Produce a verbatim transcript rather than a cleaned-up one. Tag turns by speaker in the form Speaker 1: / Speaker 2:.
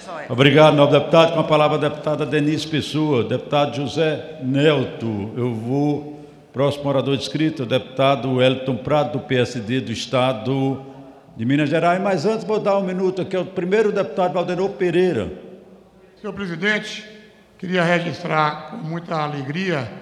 Speaker 1: Obrigado, nobre deputado. Com a palavra a deputada Denise Pessoa. Deputado José Nelto. Eu vou... Próximo orador inscrito, o deputado Wellington Prado, do P S D do Estado de Minas Gerais. Mas antes, vou dar um minuto aqui ao primeiro deputado, Valdenor Pereira.
Speaker 2: Senhor presidente, queria registrar com muita alegria